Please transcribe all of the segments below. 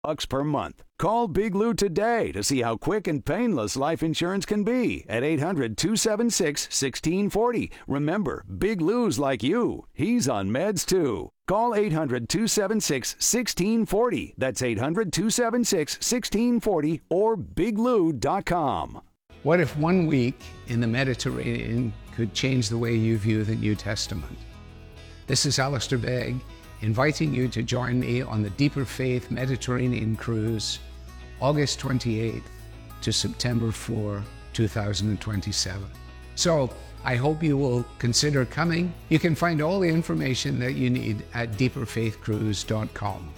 per month. Call Big Lou today to see how quick and painless life insurance can be at 800-276-1640. Remember, Big Lou's like you. He's on meds too. Call 800-276-1640. That's 800-276-1640 or biglou.com. What if 1 week in the Mediterranean could change the way you view the New Testament? This is Alistair Begg, inviting you to join me on the Deeper Faith Mediterranean Cruise, August 28th to September 4, 2027. So I hope you will consider coming. You can find all the information that you need at deeperfaithcruise.com.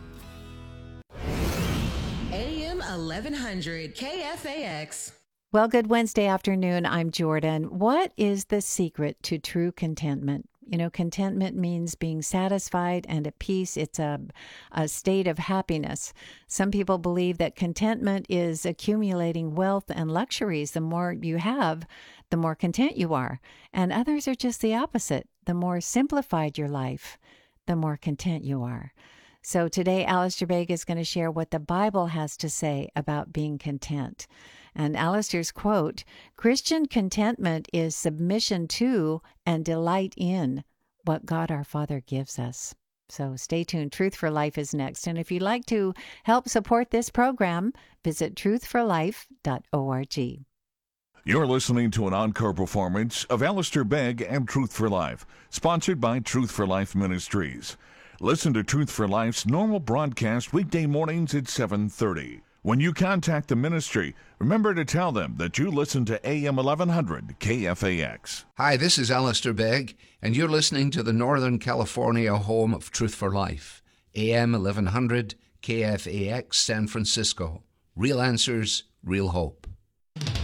AM 1100 KFAX. Well, good Wednesday afternoon. I'm Jordan. What is the secret to true contentment? You know, contentment means being satisfied and at peace. It's a state of happiness. Some people believe that contentment is accumulating wealth and luxuries. The more you have, the more content you are. And others are just the opposite. The more simplified your life, the more content you are. So today, Alistair Begg is going to share what the Bible has to say about being content. And Alistair's quote, Christian contentment is submission to and delight in what God our Father gives us. So stay tuned. Truth for Life is next. And if you'd like to help support this program, visit truthforlife.org. You're listening to an encore performance of Alistair Begg and Truth for Life, sponsored by Truth for Life Ministries. Listen to Truth for Life's normal broadcast weekday mornings at 7:30. When you contact the ministry, remember to tell them that you listen to AM 1100 KFAX. Hi, this is Alistair Begg, and you're listening to the Northern California home of Truth for Life, AM 1100 KFAX San Francisco. Real answers, real hope.